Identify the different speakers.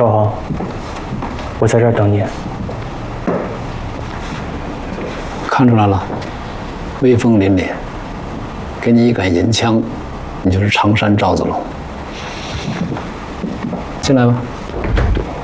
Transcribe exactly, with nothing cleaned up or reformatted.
Speaker 1: 赵浩，我在这儿等你。
Speaker 2: 看出来了，威风凛凛。给你一杆银枪，你就是常山赵子龙。进来吧。